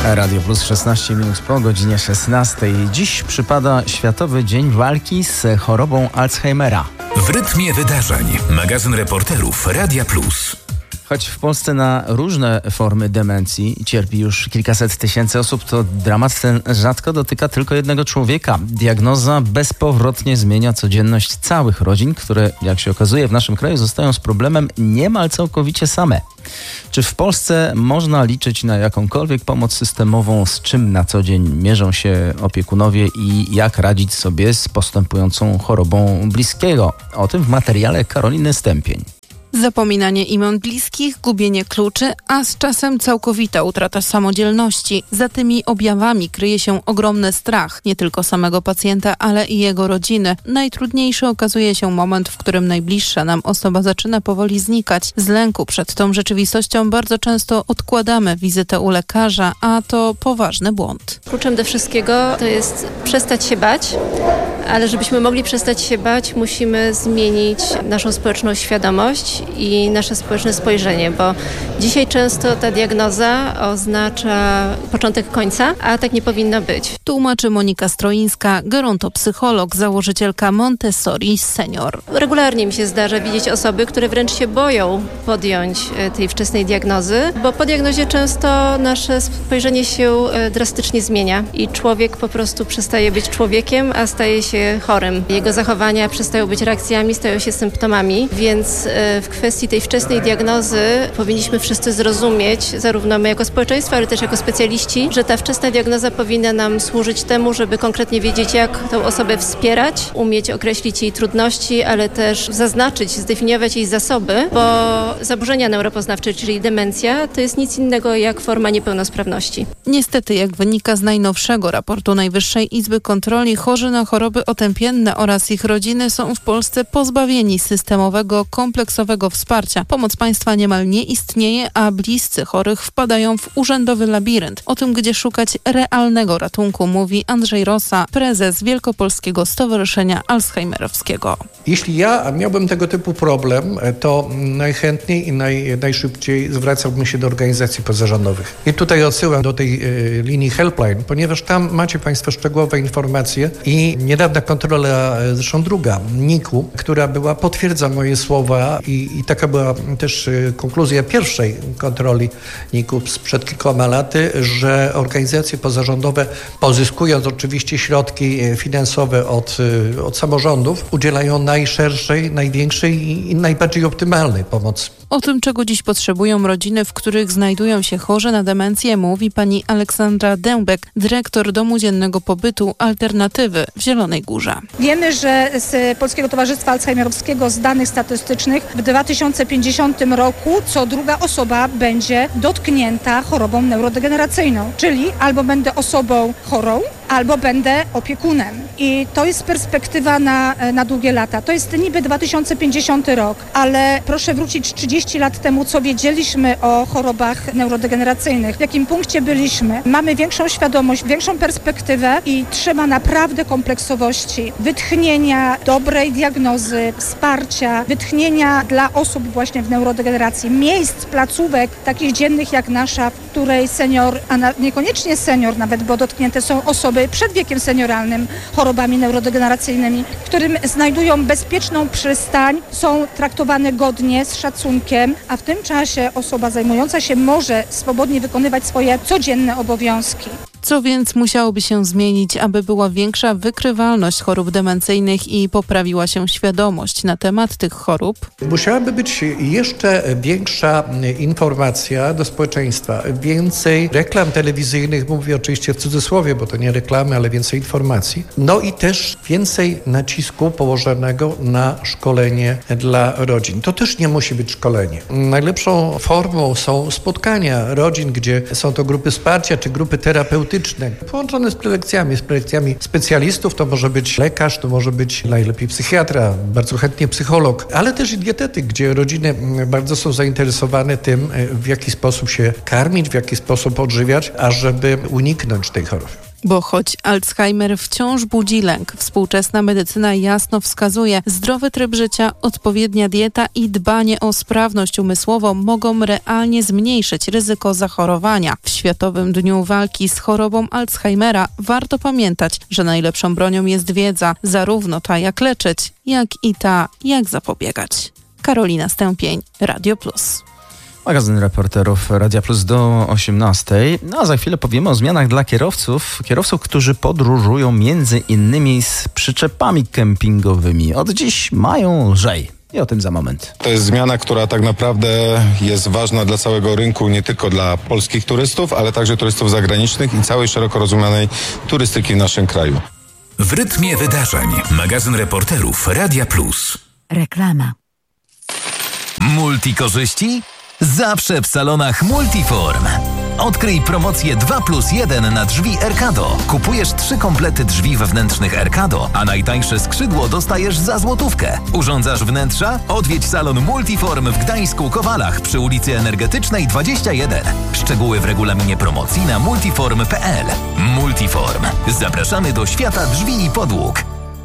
Radio Plus 16 minut po godzinie 16. Dziś przypada Światowy Dzień Walki z chorobą Alzheimera. W rytmie wydarzeń. Magazyn reporterów Radia Plus. Choć w Polsce na różne formy demencji cierpi już kilkaset tysięcy osób, to dramat ten rzadko dotyka tylko jednego człowieka. Diagnoza bezpowrotnie zmienia codzienność całych rodzin, które, jak się okazuje, w naszym kraju zostają z problemem niemal całkowicie same. Czy w Polsce można liczyć na jakąkolwiek pomoc systemową, z czym na co dzień mierzą się opiekunowie i jak radzić sobie z postępującą chorobą bliskiego? O tym w materiale Karoliny Stępień. Zapominanie imion bliskich, gubienie kluczy, a z czasem całkowita utrata samodzielności. Za tymi objawami kryje się ogromny strach, nie tylko samego pacjenta, ale i jego rodziny. Najtrudniejszy okazuje się moment, w którym najbliższa nam osoba zaczyna powoli znikać. Z lęku przed tą rzeczywistością bardzo często odkładamy wizytę u lekarza, a to poważny błąd. Kluczem do wszystkiego to jest przestać się bać, ale żebyśmy mogli przestać się bać, musimy zmienić naszą społeczną świadomość i nasze społeczne spojrzenie, bo dzisiaj często ta diagnoza oznacza początek końca, a tak nie powinno być. Tłumaczy Monika Stroińska, gerontopsycholog, założycielka Montessori Senior. Regularnie mi się zdarza widzieć osoby, które wręcz się boją podjąć tej wczesnej diagnozy, bo po diagnozie często nasze spojrzenie się drastycznie zmienia i człowiek po prostu przestaje być człowiekiem, a staje się chorym. Jego zachowania przestają być reakcjami, stają się symptomami, więc w kwestii tej wczesnej diagnozy powinniśmy wszyscy zrozumieć, zarówno my jako społeczeństwo, ale też jako specjaliści, że ta wczesna diagnoza powinna nam służyć temu, żeby konkretnie wiedzieć, jak tą osobę wspierać, umieć określić jej trudności, ale też zaznaczyć, zdefiniować jej zasoby, bo zaburzenia neuropoznawcze, czyli demencja, to jest nic innego jak forma niepełnosprawności. Niestety, jak wynika z najnowszego raportu Najwyższej Izby Kontroli, chorzy na choroby otępienne oraz ich rodziny są w Polsce pozbawieni systemowego, kompleksowego wsparcia. Pomoc państwa niemal nie istnieje, a bliscy chorych wpadają w urzędowy labirynt. O tym, gdzie szukać realnego ratunku, mówi Andrzej Rosa, prezes Wielkopolskiego Stowarzyszenia Alzheimerowskiego. Jeśli ja miałbym tego typu problem, to najchętniej i najszybciej zwracałbym się do organizacji pozarządowych. I tutaj odsyłam do tej linii helpline, ponieważ tam macie państwo szczegółowe informacje i niedawna kontrola, zresztą druga, NIK-u, która potwierdza moje słowa i taka była też konkluzja pierwszej kontroli NIK-u sprzed kilkoma laty, że organizacje pozarządowe, pozyskując oczywiście środki finansowe od samorządów, udzielają najszerszej, największej i najbardziej optymalnej pomocy. O tym, czego dziś potrzebują rodziny, w których znajdują się chorzy na demencję, mówi pani Aleksandra Dębek, dyrektor Domu Dziennego Pobytu Alternatywy w Zielonej Górze. Wiemy, że z Polskiego Towarzystwa Alzheimerowskiego z danych statystycznych w 2050 roku co druga osoba będzie dotknięta chorobą neurodegeneracyjną, czyli albo będę osobą chorą, albo będę opiekunem. I to jest perspektywa na długie lata. To jest niby 2050 rok, ale proszę wrócić 30 lat temu, co wiedzieliśmy o chorobach neurodegeneracyjnych, w jakim punkcie byliśmy. Mamy większą świadomość, większą perspektywę i trzeba naprawdę kompleksowości, wytchnienia, dobrej diagnozy, wsparcia, wytchnienia dla osób właśnie w neurodegeneracji, miejsc, placówek takich dziennych jak nasza, w której senior, a niekoniecznie senior nawet, bo dotknięte są osoby przed wiekiem senioralnym chorobami neurodegeneracyjnymi, w którym znajdują bezpieczną przystań, są traktowane godnie, z szacunkiem, a w tym czasie osoba zajmująca się może swobodnie wykonywać swoje codzienne obowiązki. Co więc musiałoby się zmienić, aby była większa wykrywalność chorób demencyjnych i poprawiła się świadomość na temat tych chorób? Musiałaby być jeszcze większa informacja do społeczeństwa, więcej reklam telewizyjnych, mówię oczywiście w cudzysłowie, bo to nie reklamy, ale więcej informacji. No i też więcej nacisku położonego na szkolenie dla rodzin. To też nie musi być szkolenie. Najlepszą formą są spotkania rodzin, gdzie są to grupy wsparcia czy grupy terapeutyczne, połączone z prelekcjami specjalistów. To może być lekarz, to może być najlepiej psychiatra, bardzo chętnie psycholog, ale też i dietetyk, gdzie rodziny bardzo są zainteresowane tym, w jaki sposób się karmić, w jaki sposób odżywiać, ażeby uniknąć tej choroby. Bo choć Alzheimer wciąż budzi lęk, współczesna medycyna jasno wskazuje, zdrowy tryb życia, odpowiednia dieta i dbanie o sprawność umysłową mogą realnie zmniejszyć ryzyko zachorowania. W Światowym Dniu Walki z chorobą Alzheimera warto pamiętać, że najlepszą bronią jest wiedza, zarówno ta jak leczyć, jak i ta jak zapobiegać. Karolina Stępień, Radio Plus. Magazyn Reporterów Radia Plus do 18. A za chwilę powiemy o zmianach dla kierowców, którzy podróżują między innymi z przyczepami kempingowymi. Od dziś mają lżej. I o tym za moment. To jest zmiana, która tak naprawdę jest ważna dla całego rynku, nie tylko dla polskich turystów, ale także turystów zagranicznych i całej szeroko rozumianej turystyki w naszym kraju. W rytmie wydarzeń. Magazyn Reporterów Radia Plus. Reklama. Multikorzyści? Zawsze w salonach Multiform. Odkryj promocję 2+1 na drzwi Erkado. Kupujesz 3 komplety drzwi wewnętrznych Erkado, a najtańsze skrzydło dostajesz za złotówkę. Urządzasz wnętrza? Odwiedź salon Multiform w Gdańsku Kowalach przy ulicy Energetycznej 21. Szczegóły w regulaminie promocji na multiform.pl. Multiform. Zapraszamy do świata drzwi i podłóg.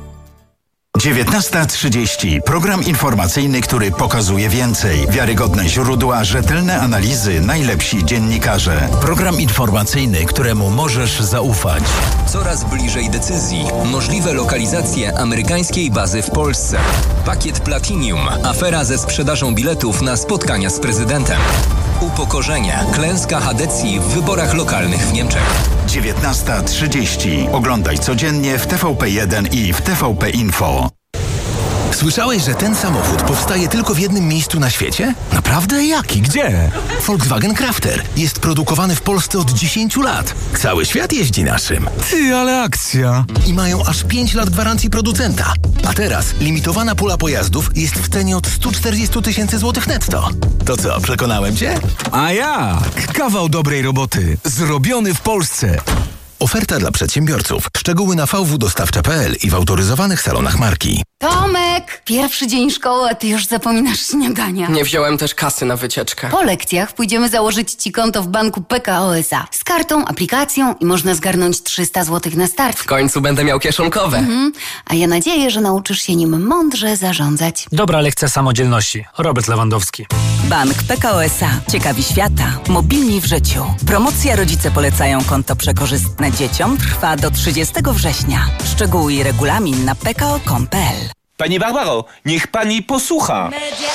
19:30. Program informacyjny, który pokazuje więcej. Wiarygodne źródła, rzetelne analizy, najlepsi dziennikarze. Program informacyjny, któremu możesz zaufać. Coraz bliżej decyzji. Możliwe lokalizacje amerykańskiej bazy w Polsce. Pakiet Platinum. Afera ze sprzedażą biletów na spotkania z prezydentem. Upokorzenie. Klęska Hadecji w wyborach lokalnych w Niemczech. 19:30. Oglądaj codziennie w TVP1 i w TVP Info. Słyszałeś, że ten samochód powstaje tylko w jednym miejscu na świecie? Naprawdę? Jaki? Gdzie? Volkswagen Crafter. Jest produkowany w Polsce od 10 lat. Cały świat jeździ naszym. Ty, ale akcja! I mają aż 5 lat gwarancji producenta. A teraz limitowana pula pojazdów jest w cenie od 140 000 złotych netto. To co, przekonałem cię? A jak? Kawał dobrej roboty. Zrobiony w Polsce. Oferta dla przedsiębiorców. Szczegóły na vwdostawcza.pl i w autoryzowanych salonach marki. Tomek! Pierwszy dzień szkoły, a ty już zapominasz śniadania. Nie wziąłem też kasy na wycieczkę. Po lekcjach pójdziemy założyć ci konto w banku PKO SA. Z kartą, aplikacją i można zgarnąć 300 zł na start. W końcu będę miał kieszonkowe. A ja nadzieję, że nauczysz się nim mądrze zarządzać. Dobra lekcja samodzielności. Robert Lewandowski. Bank PKO SA. Ciekawi świata. Mobilni w życiu. Promocja Rodzice polecają konto przekorzystne dzieciom trwa do 30 września. Szczegóły i regulamin na pko.com.pl. Pani Barbaro, niech pani posłucha.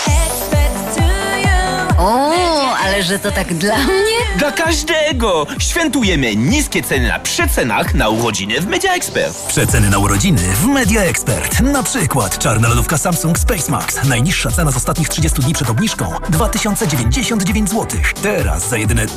O, ale że to tak dla mnie? Dla każdego! Świętujemy niskie ceny na przecenach na urodziny w Media Expert. Przeceny na urodziny w Media Expert. Na przykład czarna lodówka Samsung Space Max. Najniższa cena z ostatnich 30 dni przed obniżką 2099 zł. Teraz za jedyne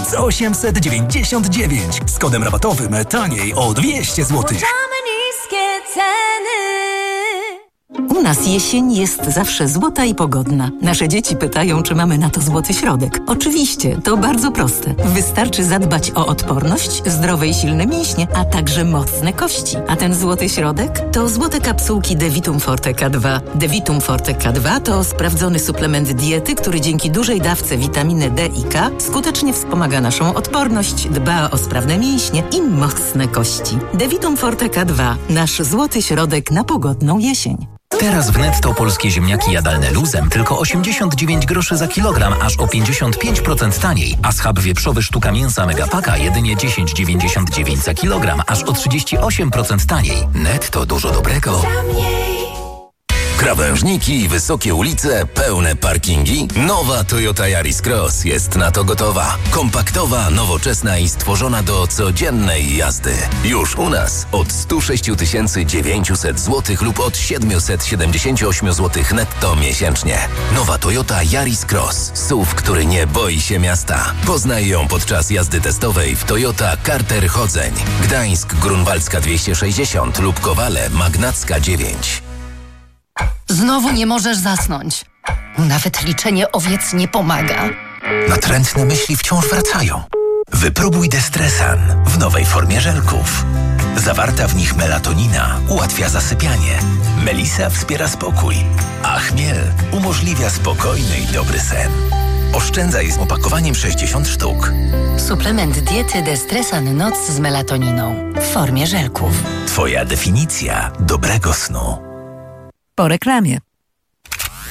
1899. Z kodem rabatowym taniej o 200 zł. Niskie ceny. U nas jesień jest zawsze złota i pogodna. Nasze dzieci pytają, czy mamy na to złoty środek. Oczywiście, to bardzo proste. Wystarczy zadbać o odporność, zdrowe i silne mięśnie, a także mocne kości. A ten złoty środek to złote kapsułki Devitum Forte K2. Devitum Forte K2 to sprawdzony suplement diety, który dzięki dużej dawce witaminy D i K skutecznie wspomaga naszą odporność, dba o sprawne mięśnie i mocne kości. Devitum Forte K2. Nasz złoty środek na pogodną jesień. Teraz w netto polskie ziemniaki jadalne luzem tylko 89 groszy za kilogram, aż o 55% taniej, a schab wieprzowy sztuka mięsa Megapaka jedynie 10,99 za kilogram, aż o 38% taniej. Netto dużo dobrego. Krawężniki i wysokie ulice, pełne parkingi? Nowa Toyota Yaris Cross jest na to gotowa. Kompaktowa, nowoczesna i stworzona do codziennej jazdy. Już u nas od 106 900 zł lub od 778 zł netto miesięcznie. Nowa Toyota Yaris Cross. SUV, który nie boi się miasta. Poznaj ją podczas jazdy testowej w Toyota Carter Chodzeń. Gdańsk, Grunwaldzka 260 lub Kowale, Magnacka 9. Znowu nie możesz zasnąć. Nawet liczenie owiec nie pomaga. Natrętne myśli wciąż wracają. Wypróbuj Destresan w nowej formie żelków. Zawarta w nich melatonina ułatwia zasypianie. Melisa wspiera spokój, a chmiel umożliwia spokojny i dobry sen. Oszczędzaj z opakowaniem 60 sztuk. Suplement diety Destresan Noc z melatoniną w formie żelków. Twoja definicja dobrego snu. Po reklamie.